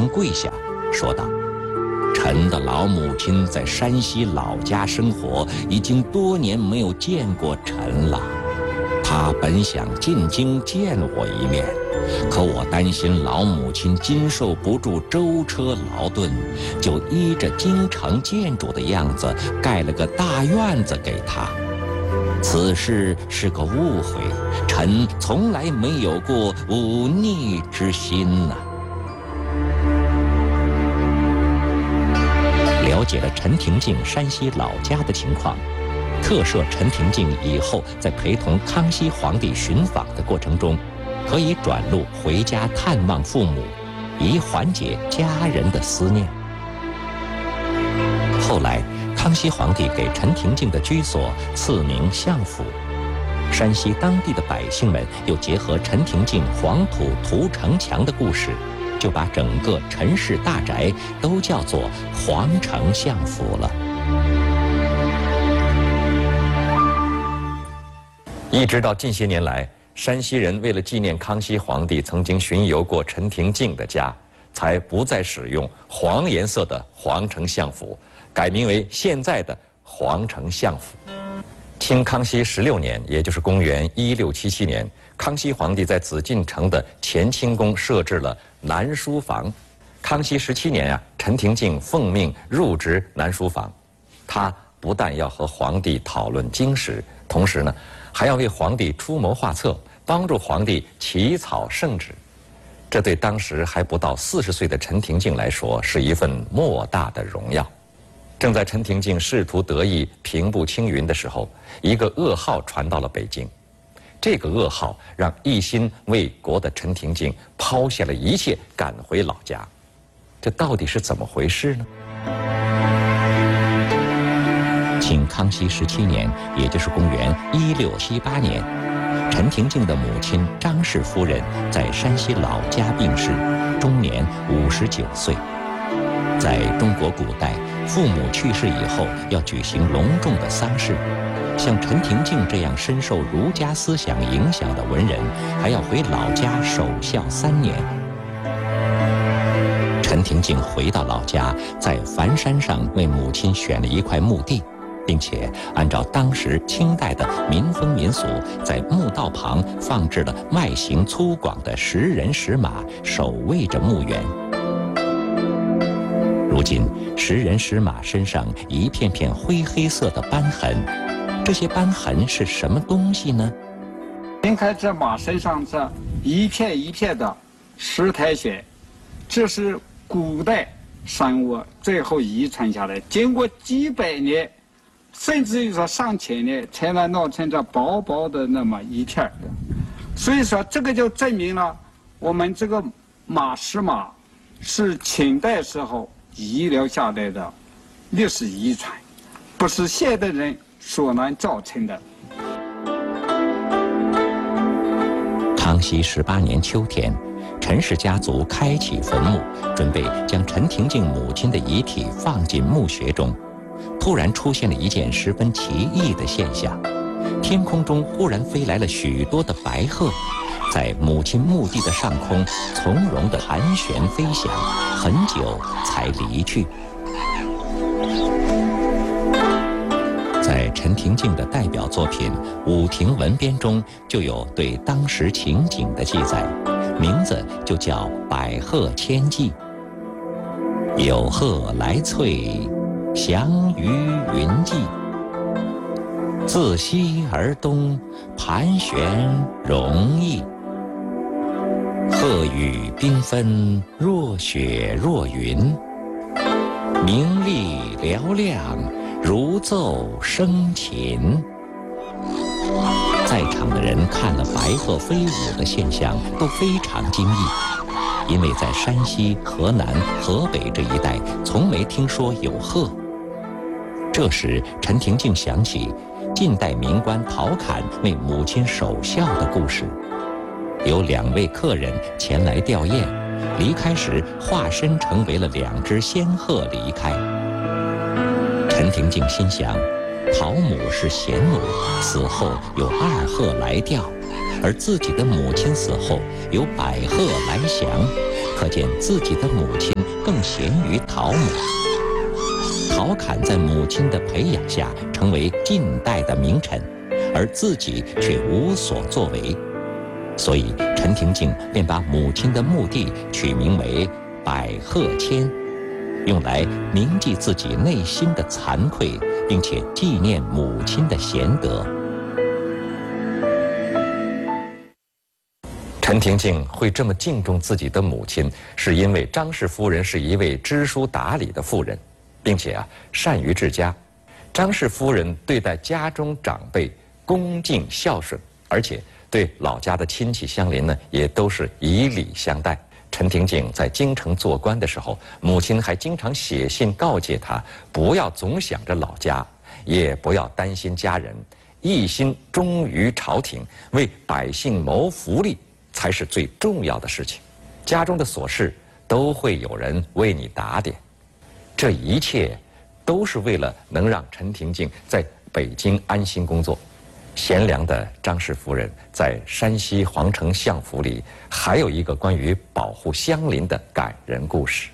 声跪下，说道：“臣的老母亲在山西老家生活，已经多年没有见过臣了。她本想进京见我一面，可我担心老母亲经受不住舟车劳顿，就依着京城建筑的样子盖了个大院子给她。此事是个误会，臣从来没有过忤逆之心呐。”了解了陈廷敬山西老家的情况，特赦陈廷敬以后在陪同康熙皇帝寻访的过程中，可以转路回家探望父母，以缓解家人的思念。后来，康熙皇帝给陈廷敬的居所赐名相府，山西当地的百姓们又结合陈廷敬黄土涂城墙的故事，就把整个陈氏大宅都叫做皇城相府了。一直到近些年来，山西人为了纪念康熙皇帝曾经巡游过陈廷敬的家，才不再使用黄颜色的皇城相府，改名为现在的皇城相府。清康熙16年，也就是公元1677年，康熙皇帝在紫禁城的乾清宫设置了南书房。康熙17年陈廷敬奉命入职南书房，他不但要和皇帝讨论经史，同时呢，还要为皇帝出谋划策，帮助皇帝起草圣旨。这对当时还不到40岁的陈廷敬来说，是一份莫大的荣耀。正在陈廷敬仕途得意、平步青云的时候，一个噩耗传到了北京。这个噩耗让一心为国的陈廷敬抛下了一切，赶回老家。这到底是怎么回事呢？清康熙17年，也就是公元1678年，陈廷敬的母亲张氏夫人在山西老家病逝，终年59岁。在中国古代，父母去世以后要举行隆重的丧事，像陈廷敬这样深受儒家思想影响的文人，还要回老家守孝3年。陈廷敬回到老家，在樊山上为母亲选了一块墓地，并且按照当时清代的民风民俗，在墓道旁放置了外形粗犷的10人10马，守卫着墓园。如今10人10马身上一片片灰黑色的斑痕，这些斑痕是什么东西呢？ 您看这马身上这一片一片的石苔藓，这是古代生物最后遗传下来，经过几百年，甚至于说上千年，才能弄成这薄薄的那么一片的。所以说，这个就证明了我们这个石马是清代时候遗留下来的历史遗产，不是现代人所能造成的。 康熙18年秋天，陈氏家族开启坟墓，准备将陈廷敬母亲的遗体放进墓穴中。突然出现了一件十分奇异的现象，天空中忽然飞来了许多的白鹤，在母亲墓地的上空从容地盘旋飞翔，很久才离去。在陈廷敬的代表作品《武亭文编》中，就有对当时情景的记载，名字就叫《百鹤千骑》。有鹤来翠，翔于云际，自西而东，盘旋容易。鹤羽缤纷，若雪若云，明丽嘹亮，如奏笙琴。在场的人看了白鹤飞舞的现象，都非常惊异，因为在山西、河南、河北这一带，从没听说有鹤。这时，陈廷敬想起近代名官陶侃为母亲守孝的故事。有2位客人前来吊唁，离开时化身成为了2只仙鹤离开。陈廷敬心想，陶母是贤母，死后有2鹤来吊，而自己的母亲死后有百鹤来降，可见自己的母亲更贤于陶母。陶侃在母亲的培养下成为近代的名臣，而自己却无所作为，所以陈廷敬便把母亲的墓地取名为百鹤千，用来铭记自己内心的惭愧，并且纪念母亲的贤德。 陈廷敬会这么敬重自己的母亲，是因为张氏夫人是一位知书达理的妇人，并且善于治家。张氏夫人对待家中长辈恭敬孝顺，而且对老家的亲戚乡邻呢，也都是以礼相待。陈廷敬在京城做官的时候，母亲还经常写信告诫他，不要总想着老家，也不要担心家人，一心忠于朝廷，为百姓谋福利才是最重要的事情。家中的琐事都会有人为你打点，这一切都是为了能让陈廷敬在北京安心工作。贤良的张氏夫人在山西皇城相府里还有一个关于保护乡邻的感人故事。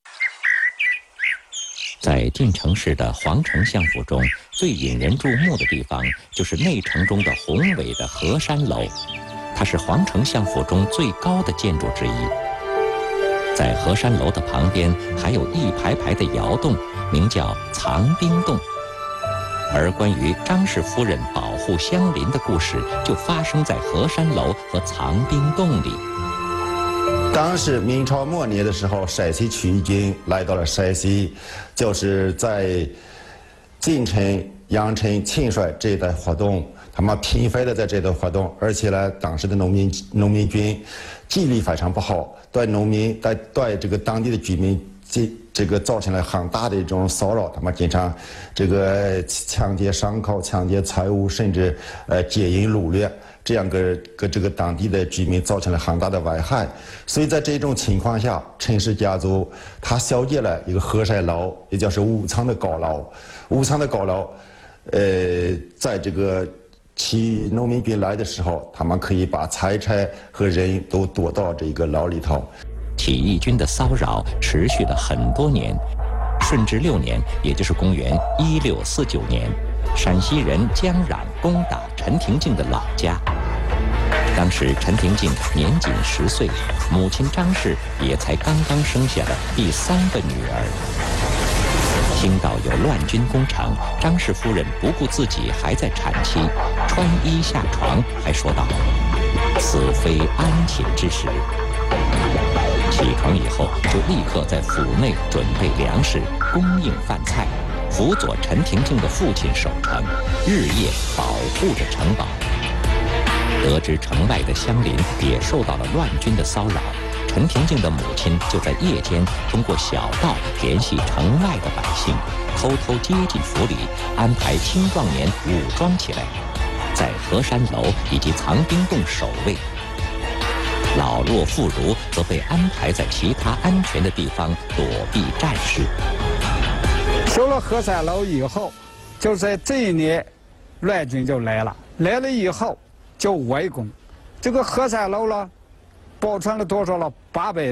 在晋城市的皇城相府中，最引人注目的地方就是内城中的宏伟的河山楼，它是皇城相府中最高的建筑之一。在河山楼的旁边还有一排排的窑洞，名叫藏兵洞。而关于张氏夫人保护乡邻的故事，就发生在河山楼和藏兵洞里。 当时明朝末年的时候，陕西起义军来到了山西，就是在晋城、阳城、庆帅这一带活动，他们频繁的在这带活动，而且呢，当时的农民军纪律非常不好，对农民对这个当地的居民这个造成了很大的一种骚扰，他们经常这个抢劫牲口、抢劫财物，甚至劫淫掳掠，这样给这个当地的居民造成了很大的危害。所以在这种情况下，陈氏家族他修建了一个河山楼，也就是5层的高楼。5层的高楼，在这个农民军来的时候，他们可以把财产和人都躲到这个牢里头。 起义军的骚扰持续了很多年。顺治6年，也就是公元1649年，陕西人江冉攻打陈廷敬的老家。当时陈廷敬年仅10岁，母亲张氏也才刚刚生下了第3个女儿。听到有乱军攻城，张氏夫人不顾自己还在产期，穿衣下床，还说道：“此非安寝之时。”起床以后，就立刻在府内准备粮食，供应饭菜，辅佐陈廷敬的父亲守城，日夜保护着城堡。得知城外的乡邻也受到了乱军的骚扰，陈廷敬的母亲就在夜间通过小道联系城外的百姓，偷偷接进府里，安排青壮年武装起来，在河山楼以及藏兵洞守卫。老弱妇孺则被安排在其他安全的地方躲避战事。 修了河山楼以后，就在这一年，乱军就来了以后就围攻。这个河山楼了，保存了多少了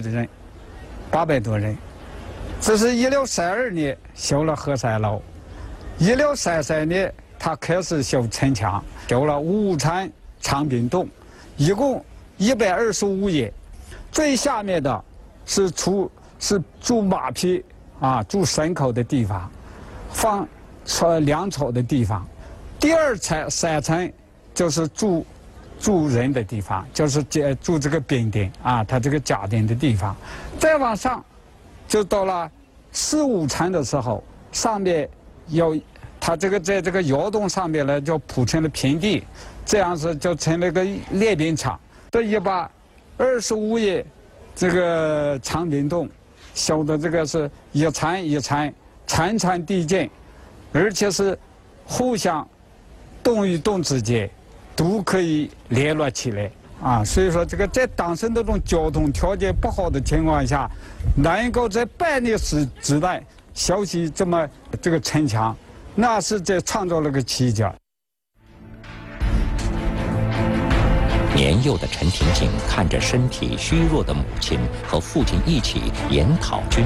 ？800多人。这是1632年修了河山楼，1633年他开始修城墙，修了5层藏兵洞，一共125页，最下面的是筑马匹筑牲口的地方，放粮草的地方。第2层、3层就是住人的地方，就是住这个兵丁他这个家丁的地方。再往上，就到了4、5层的时候，上面有他这个在这个窑洞上面呢，就铺成了平地，这样子就成了个练兵场。这125页这个藏兵洞修的这个是一层一层层层递进，而且是互相洞与洞之间都可以联络起来所以说这个在当时那种交通条件不好的情况下，能够在半年之内修习这个城墙，那是在创造了个奇迹。 年幼的陈廷敬看着身体虚弱的母亲和父亲一起研讨军